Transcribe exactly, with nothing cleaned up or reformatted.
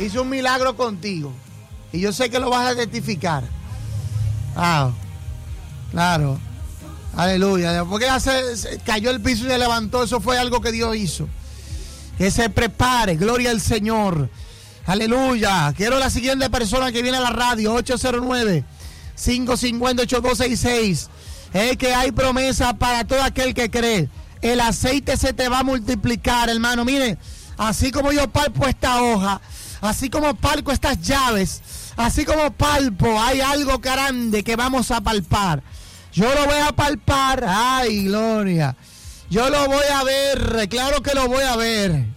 hizo un milagro contigo. Y yo sé que lo vas a identificar. Ah, claro. Aleluya. Porque ya se, se cayó el piso y se levantó. Eso fue algo que Dios hizo. Que se prepare. Gloria al Señor. Aleluya. Quiero la siguiente persona que viene a la radio. ocho cero nueve, cinco cinco cero, ocho dos seis seis. Es que hay promesa para todo aquel que cree. El aceite se te va a multiplicar, hermano. Mire, así como yo palpo esta hoja, así como palpo estas llaves, así como palpo, hay algo grande que vamos a palpar. Yo lo voy a palpar. Ay, gloria. Yo lo voy a ver. Claro que lo voy a ver.